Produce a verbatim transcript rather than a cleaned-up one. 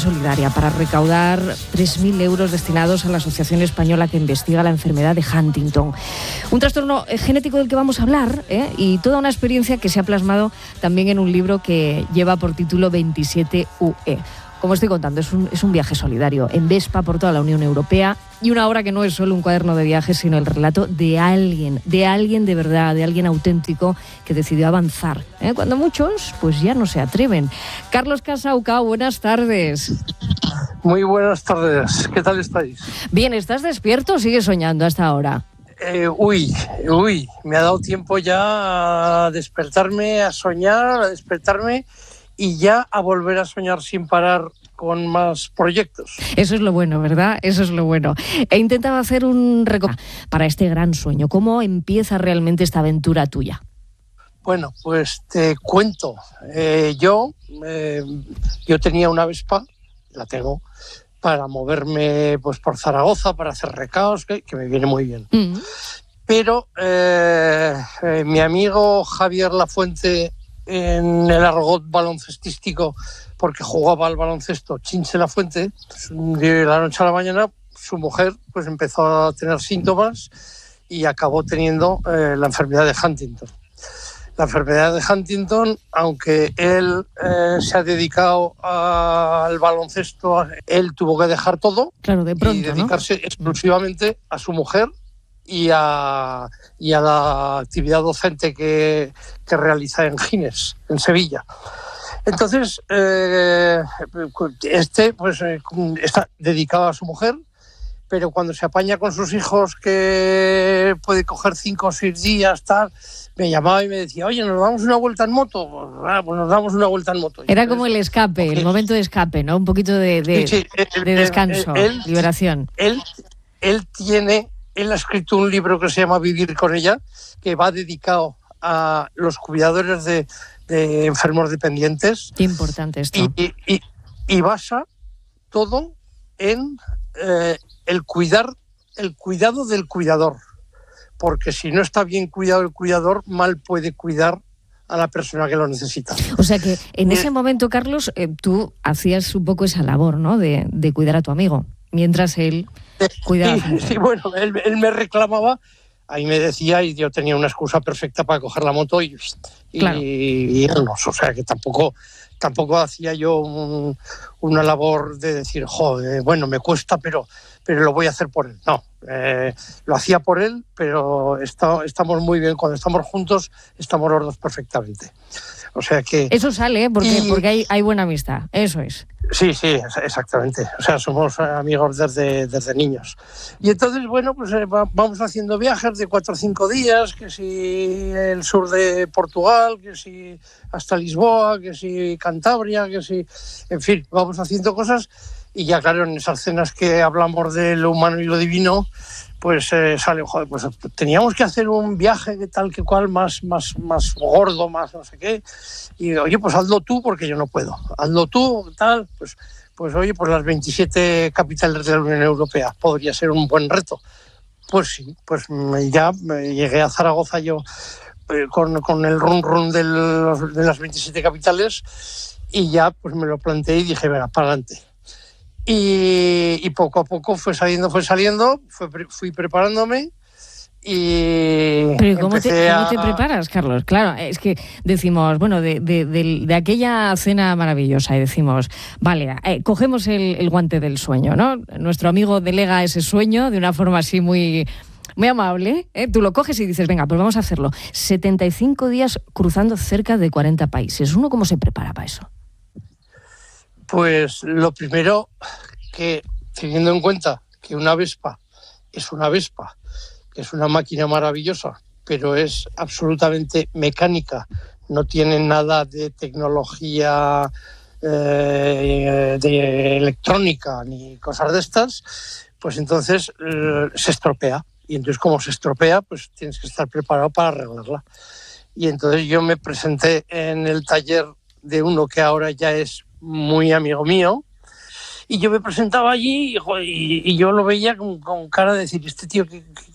solidaria para recaudar tres mil euros destinados a la asociación española que investiga la enfermedad de Huntington. Un trastorno genético del que vamos a hablar, ¿eh? Y toda una experiencia que se ha plasmado también en un libro que lleva por título veintisiete U E. Como estoy contando, es un, es un viaje solidario en Vespa por toda la Unión Europea y una obra que no es solo un cuaderno de viajes, sino el relato de alguien, de alguien de verdad, de alguien auténtico que decidió avanzar, ¿eh? Cuando muchos pues ya no se atreven. Carlos Casauca, buenas tardes. Muy buenas tardes, ¿qué tal estáis? Bien, ¿estás despierto o sigues soñando hasta ahora? Eh, uy, uy, me ha dado tiempo ya a despertarme, a soñar, a despertarme y ya a volver a soñar sin parar con más proyectos. Eso es lo bueno, ¿verdad? Eso es lo bueno. He intentado hacer un recorrido para este gran sueño. ¿Cómo empieza realmente esta aventura tuya? Bueno, pues te cuento. Eh, yo, eh, yo tenía una Vespa, la tengo, para moverme pues por Zaragoza, para hacer recados, que, que me viene muy bien. Mm. Pero eh, eh, mi amigo Javier Lafuente, en el argot baloncestístico, porque jugaba al baloncesto, Chinche Lafuente, de la noche a la mañana su mujer pues empezó a tener síntomas y acabó teniendo eh, la enfermedad de Huntington. La enfermedad de Huntington, aunque él eh, se ha dedicado a, al baloncesto, él tuvo que dejar todo, claro, de pronto, y dedicarse, ¿no?, exclusivamente a su mujer y a, y a la actividad docente que, que realiza en Gines, en Sevilla. Entonces, eh, este pues está dedicado a su mujer, pero cuando se apaña con sus hijos, que puede coger cinco o seis días, tal, me llamaba y me decía, oye, ¿nos damos una vuelta en moto? Pues, ah, pues nos damos una vuelta en moto. Era entonces, como el escape, okay, el momento de escape, ¿no? Un poquito de, de, sí, sí, de descanso, él, liberación. Él, él tiene... Él ha escrito un libro que se llama Vivir con ella, que va dedicado a los cuidadores de, de enfermos dependientes. Qué importante esto. Y, y, y basa todo en eh, el cuidar, el cuidado del cuidador. Porque si no está bien cuidado el cuidador, mal puede cuidar a la persona que lo necesita. O sea que en ese momento, Carlos, eh, tú hacías un poco esa labor, ¿no?, de, de cuidar a tu amigo, mientras él cuidaba. Sí, sí, bueno, él, él me reclamaba, ahí me decía, y yo tenía una excusa perfecta para coger la moto y, y, claro. y irnos. O sea que tampoco, tampoco hacía yo un, una labor de decir, joder, bueno, me cuesta, pero, pero lo voy a hacer por él. No, eh, lo hacía por él, pero está, estamos muy bien. Cuando estamos juntos, estamos los dos perfectamente. O sea que... Eso sale, ¿eh? Porque, y, porque hay, hay buena amistad, eso es. Sí, sí, exactamente. O sea, somos amigos desde, desde niños. Y entonces, bueno, pues eh, vamos haciendo viajes de cuatro o cinco días, que si el sur de Portugal, que si hasta Lisboa, que si Cantabria, que si... En fin, vamos haciendo cosas y ya, claro, en esas cenas que hablamos de lo humano y lo divino, pues eh, sale, joder, pues teníamos que hacer un viaje de tal que cual, más, más, más gordo, más no sé qué, y oye, pues hazlo tú porque yo no puedo, hazlo tú, tal, pues, pues oye, pues las veintisiete capitales de la Unión Europea podría ser un buen reto. Pues sí, pues ya llegué a Zaragoza yo eh, con, con el run run de, los, de las veintisiete capitales y ya pues me lo planteé y dije, venga, para adelante. Y, y poco a poco fue saliendo, fue saliendo, fue, fui preparándome y... Pero ¿cómo te, a... ¿cómo te preparas, Carlos? Claro, es que decimos, bueno, de, de, de, de aquella cena maravillosa y decimos, vale, eh, cogemos el, el guante del sueño, ¿no? Nuestro amigo delega ese sueño de una forma así muy... muy amable, ¿eh? Tú lo coges y dices, venga, pues vamos a hacerlo. setenta y cinco días cruzando cerca de cuarenta países. ¿Uno cómo se prepara para eso? Pues lo primero, que teniendo en cuenta que una Vespa es una Vespa, que es una máquina maravillosa, pero es absolutamente mecánica, no tiene nada de tecnología, eh, de electrónica ni cosas de estas, pues entonces eh, se estropea. Y entonces como se estropea, pues tienes que estar preparado para arreglarla. Y entonces yo me presenté en el taller de uno que ahora ya es muy amigo mío, y yo me presentaba allí y, y, y yo lo veía con, con cara de decir, este tío, ¿qué,